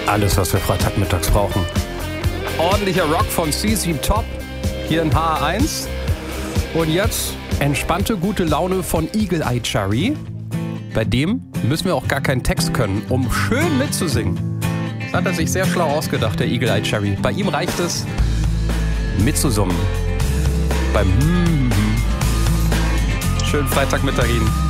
Alles, was wir Freitagmittags brauchen. Ordentlicher Rock von CC Top hier in HR1. Und jetzt entspannte, gute Laune von Eagle Eye Cherry. Bei dem müssen wir auch gar keinen Text können, um schön mitzusingen. Das hat er sich sehr schlau ausgedacht, der Eagle Eye Cherry. Bei ihm reicht es, mitzusummen. Beim Schönen Freitagmittag Ihnen.